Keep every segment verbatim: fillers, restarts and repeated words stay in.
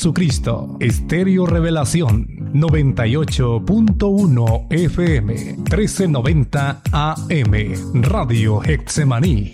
Jesucristo. Estéreo Revelación noventa y ocho punto uno F M, trece noventa A M, Radio Getsemaní.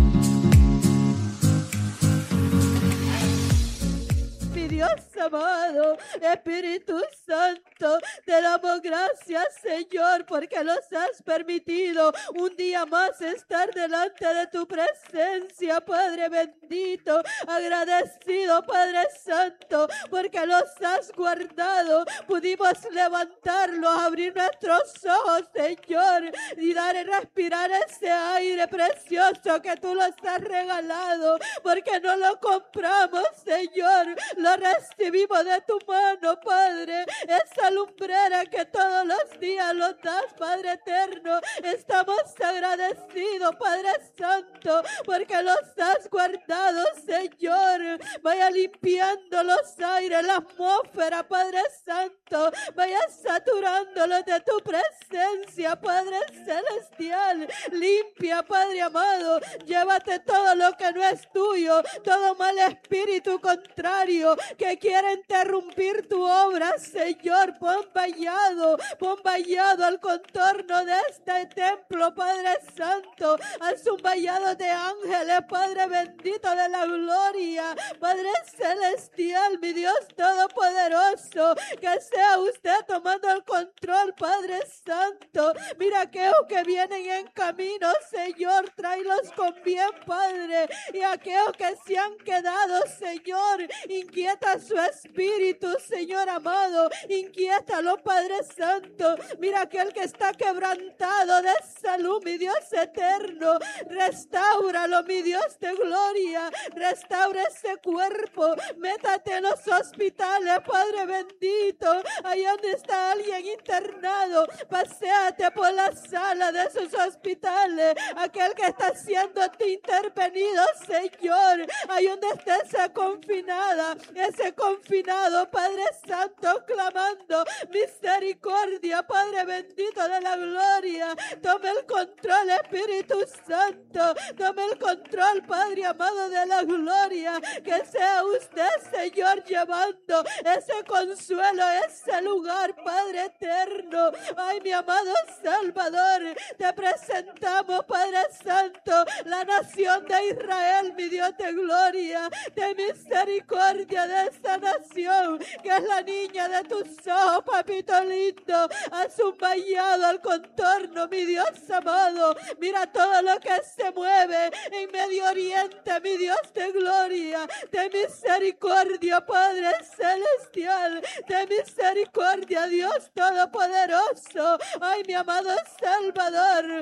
Amado Espíritu Santo, te damos gracias, Señor, porque nos has permitido un día más estar delante de tu presencia, Padre bendito, agradecido, Padre Santo, porque los has guardado. Pudimos levantarlos, abrir nuestros ojos, Señor, y dar y respirar ese aire precioso que tú nos has regalado, porque no lo compramos, Señor, lo recibimos de tu mano, Padre, esa lumbrera que todos los días nos das, Padre eterno. Estamos agradecidos, Padre Santo, porque los has guardado, Señor. Vaya limpiando los aires, la atmósfera, Padre Santo. Vaya saturándolos de tu presencia, Padre celestial. Limpia, Padre amado. Llévate todo lo que no es tuyo, todo mal espíritu contrario que quiere interrumpir tu obra, Señor. Pon vallado, pon vallado al contorno de este templo, Padre Santo. Haz un vallado de ángeles, Padre bendito de la gloria, Padre celestial, mi Dios todopoderoso. Que sea usted tomando el control, Padre Santo. Mira aquellos que vienen en camino, Señor, tráelos con bien, Padre. Y aquellos que se han quedado, Señor, inquieta su espíritu, Señor amado, inquiétalo, Padre Santo. Mira aquel que está quebrantado de salud, mi Dios eterno, restáuralo, mi Dios de gloria, restaura ese cuerpo, métate en los hospitales, Padre bendito, ahí donde está alguien internado, paséate por la sala de esos hospitales, aquel que está siendo intervenido, Señor, ahí donde está esa confinada, ese confinado, Padre Santo, clamando misericordia, Padre bendito de la gloria. Tome el control, Espíritu Santo, tome el control, Padre amado de la gloria. Que sea usted, Señor, llevando ese consuelo a ese lugar, Padre eterno. Ay, mi amado Salvador, te presentamos, Padre Santo, la nación de Israel, mi Dios de gloria, de misericordia de esa nación, que es la niña de tus ojos, papito lindo. Haz un vallado al contorno, mi Dios amado. Mira todo lo que se mueve en Medio Oriente, mi Dios de gloria, de misericordia, Padre celestial, de misericordia, Dios todopoderoso. Ay, mi amado Salvador,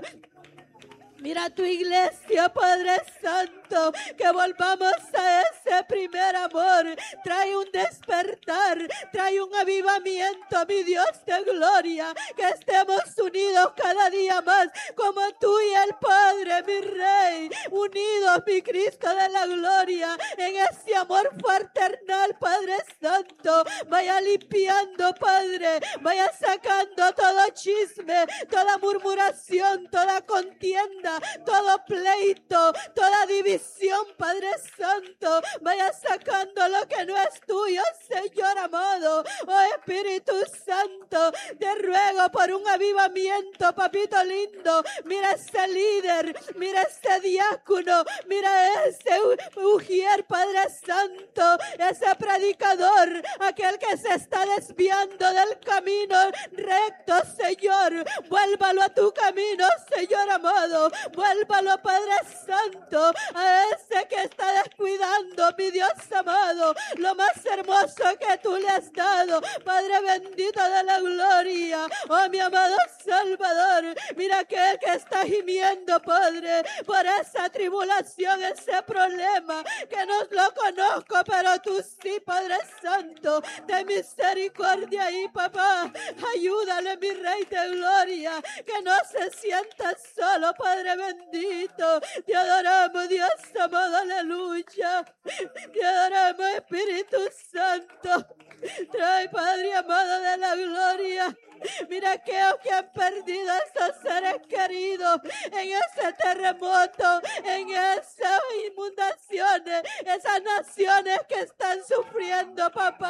mira tu iglesia, Padre Santo, que volvamos a ese primer amor. Trae un despertar, trae un avivamiento, mi Dios de gloria, que estemos unidos cada día más, como tú y el Padre, mi Rey, unidos, mi Cristo de la gloria, en ese amor fraternal, Padre Santo. Vaya limpiando, Padre, vaya sacando todo chisme, toda murmuración, toda contienda, todo pleito, toda división, Padre Santo. Vaya sacando lo que no es tuyo, Señor amado. Oh Espíritu Santo, te ruego por un avivamiento, papito lindo. Mira ese líder, mira ese diácono, mira ese ujier, Padre Santo, ese predicador, aquel que se está desviando del camino recto, Señor. Vuélvalo a tu camino, Señor amado. Vuélvalo, Padre Santo, a ese que está descuidando, mi Dios amado, lo más hermoso que tú le has dado, Padre bendito de la gloria. Oh, mi amado Salvador, mira aquel que está gimiendo, Padre, por esa tribulación, ese problema, que no lo conozco, pero tú sí, Padre Santo, de misericordia. Y papá, ayúdale, mi Rey de gloria, que no se sienta solo, Padre bendito. Te adoramos, Dios amado, aleluya. Te adoramos, Espíritu Santo. Trae, Padre amado de la gloria, mira aquellos que han perdido a esos seres queridos en ese terremoto, en esas inundaciones, esas naciones que están sufriendo, papá.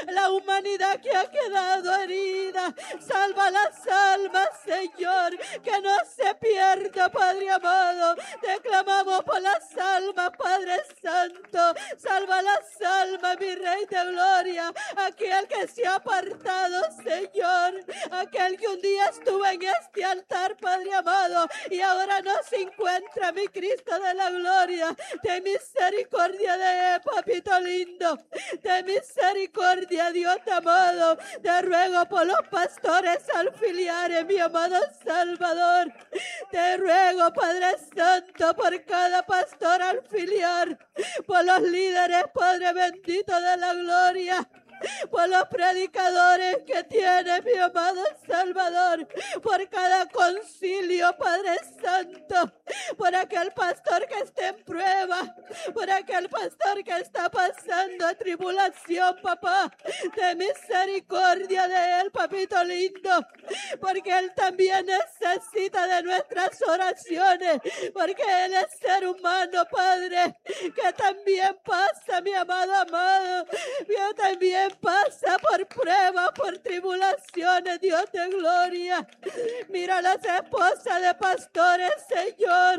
la humanidad que ha quedado herida. Salva las almas, Señor, que no se pierda, Padre amado. Te clamamos por las almas, Padre Santo. Salva las almas, mi Rey de Gloria. Aquel que se ha apartado, Señor. Aquel que un día estuvo en este altar, Padre amado, y ahora no se encuentra, mi Cristo de la gloria. Ten misericordia de él, papito lindo. Ten misericordia, Dios amado. Te ruego por los pastores auxiliares, mi amado Salvador. Te ruego, Padre Santo, por cada pastor auxiliar, por los líderes, Padre bendito de la gloria, por los predicadores que tiene mi amado Salvador, por cada concilio, Padre Santo, por aquel pastor que está en prueba, por aquel pastor que está pasando tribulación, papá. De misericordia de él, papito lindo, porque él también necesita de nuestras oraciones, porque él es ser humano, Padre, que también pasa, mi amado amado, que también pasa por pruebas, por tribulaciones, Dios de gloria. Mira las esposas de pastores, Señor.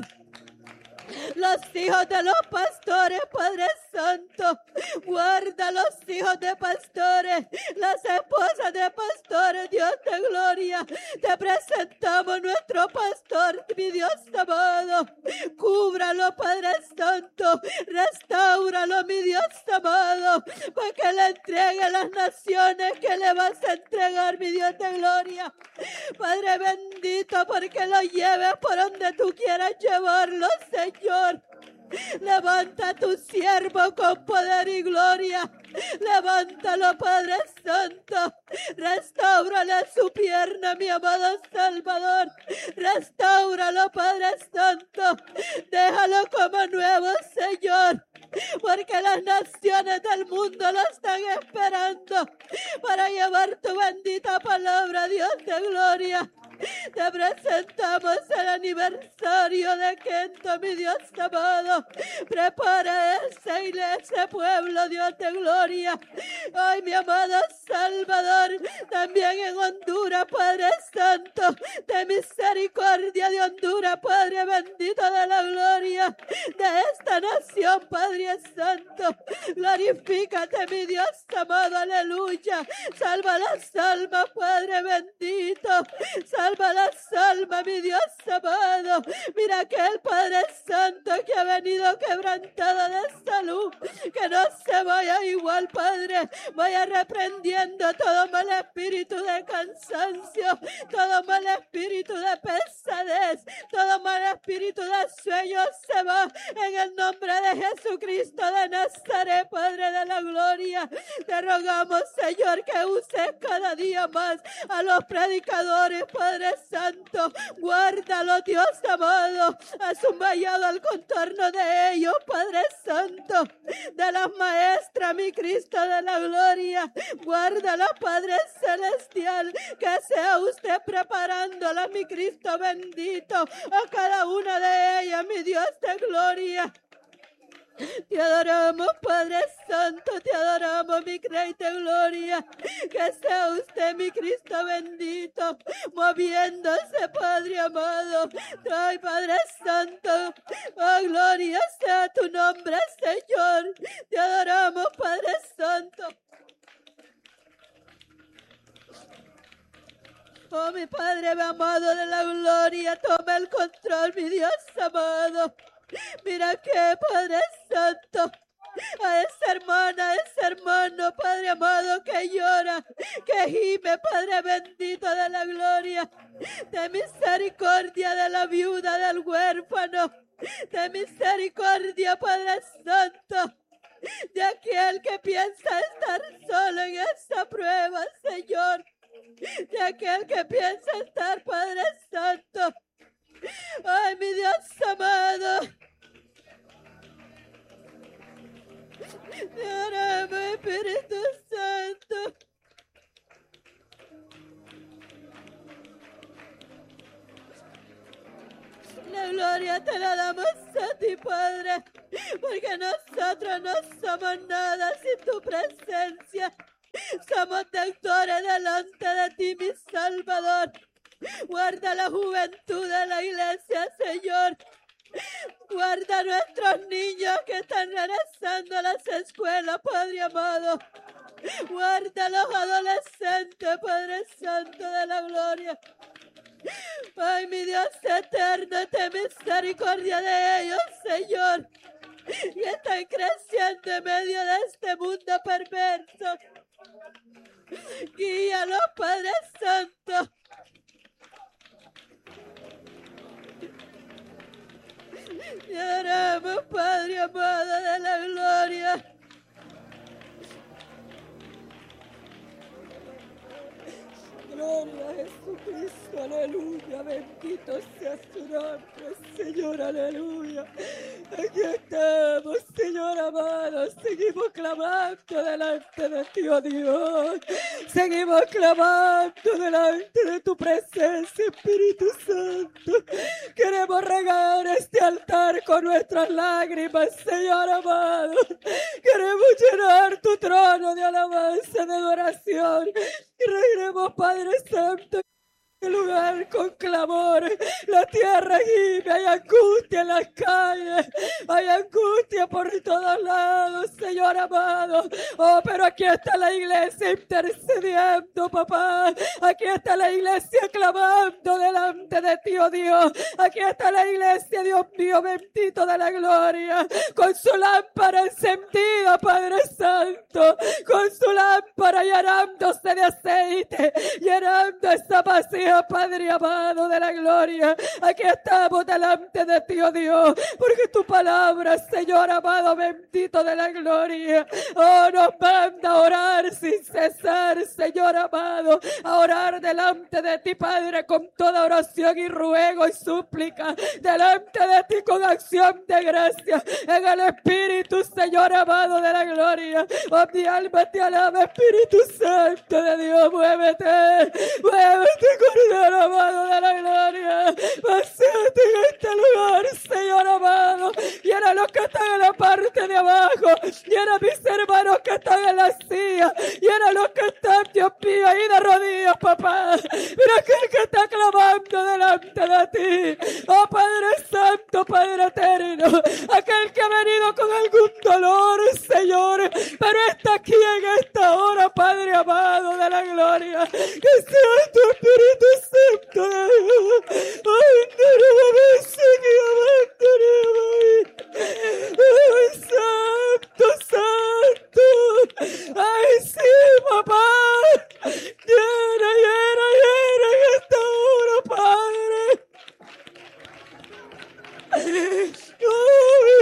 Los hijos de los pastores, Padre Santo, guarda los hijos de pastores, las esposas de pastores, Dios de gloria. Te presentamos nuestro pastor, mi Dios amado. Cúbralo, Padre Santo, restáuralo, mi Dios amado, para que le entregue las naciones que le vas a entregar, mi Dios de gloria. Padre bendito, porque lo lleves por donde tú quieras llevarlo, Señor. Señor, levanta a tu siervo con poder y gloria. Levántalo, Padre Santo. Restáurale su pierna, mi amado Salvador. Restáuralo, Padre Santo. Déjalo como nuevo, Señor, porque las naciones del mundo lo están esperando para llevar tu bendita palabra, Dios de gloria. Te presentamos el aniversario de Kento, mi Dios amado. Prepara ese iglesia, pueblo, Dios de gloria. Ay, mi amado Salvador, también en Honduras, Padre Santo, de misericordia de Honduras, Padre bendito de la gloria, de esta nación, Padre Santo. Glorifícate, mi Dios amado, aleluya. Salva las almas, Padre bendito. Salva las almas, mi Dios amado. Mira aquel Padre Santo que ha venido quebrantado de salud, que no se vaya igual, Padre. Vaya reprendiendo todo mal espíritu de cansancio, todo mal espíritu de pesadez, todo mal espíritu de sueño se va en el nombre de Jesucristo de Nazaret, Padre de la gloria. Te rogamos, Señor, que uses cada día más a los predicadores, Padre Santo. Guárdalo, Dios amado, haz un vallado al contorno de ellos, Padre Santo, de las maestras, mi Cristo de la gloria. Guárdala, Padre celestial, que sea usted preparándola, mi Cristo bendito, a cada una de ellas, mi Dios de gloria. Te adoramos, Padre Santo, te adoramos, mi Rey de gloria. Que sea usted, mi Cristo bendito, moviéndose, Padre amado. Ay, Padre Santo, oh, gloria sea tu nombre, Señor. Te adoramos, Padre Santo. Oh, mi Padre amado de la gloria, toma el control, mi Dios amado. Mira que, Padre Santo, a esa hermana, a ese hermano, Padre amado, que llora, que gime, Padre bendito de la gloria. De misericordia de la viuda, del huérfano. De misericordia, Padre Santo, de aquel que piensa estar solo en esta prueba, Señor. De aquel que piensa estar, Padre Santo. Ay, mi Dios amado. Te adoramos, Espíritu Santo. La gloria te la damos a ti, Padre, porque nosotros no somos nada sin tu presencia. estamos deudores delante de ti, mi Salvador. Guarda la juventud de la iglesia, Señor. Guarda a nuestros niños que están regresando a las escuelas, Padre amado. Guarda a los adolescentes, Padre Santo de la gloria. Ay, mi Dios eterno, ten misericordia de ellos, Señor. Y están creciendo en medio de este mundo perverso. Guíalos, Padre Santo. Y oramos, Padre amado de la gloria. Gloria a Jesucristo, aleluya, bendito sea su nombre, Señor, aleluya. Aquí estamos, Señor amado, seguimos clamando delante de ti, oh Dios. Seguimos clamando delante de tu presencia, Espíritu Santo. Queremos regar este altar con nuestras lágrimas, Señor amado. Queremos llenar tu trono de alabanza, de adoración. Y reiremos, Padre Santo, en el lugar con clamor. La tierra gime, hay angustia en las calles, hay angustia por todos lados, Señor amado. Oh, pero aquí está la iglesia intercediendo, papá. Aquí está la iglesia clamando delante de ti, oh Dios. Aquí está la iglesia, Dios mío, bendito de la gloria, con su lámpara encendida, Padre Santo, con su lámpara llenándose de aceite, llenando esa vacía, Padre amado de la gloria. Aquí estamos delante de ti, oh Dios, porque tu palabra, Señor amado, bendito de la gloria, oh, nos manda a orar sin cesar, Señor amado, a orar delante de ti, Padre, con toda oración y ruego y súplica, delante de ti con acción de gracia, en el Espíritu, Señor amado de la gloria. Oh, mi alma te alaba, Espíritu Santo de Dios, muévete, muévete, Cordero amado de la gloria, paséate en este lugar, Señor amado. Llena los que están en la parte de abajo, llena a mis hermanos que están en la silla, llena a los que están, Dios mío, ahí de rodillas, papá. Mira aquel que está clamando delante de ti, oh Padre Santo, Padre eterno, aquel que ha venido con algún dolor, Señor, pero está aquí en esta hora, Padre amado de la gloria. Que sea tu Espíritu